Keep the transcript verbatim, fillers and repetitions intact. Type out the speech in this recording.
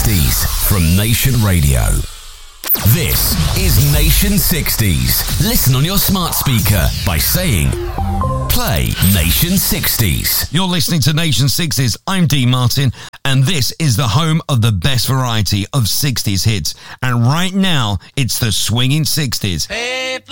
sixties from Nation Radio. This is Nation sixties. Listen on your smart speaker by saying, play Nation sixties. You're listening to Nation sixties. I'm Dean Martin, and this is the home of the best variety of sixties hits. And right now, it's the swinging sixties. Hey,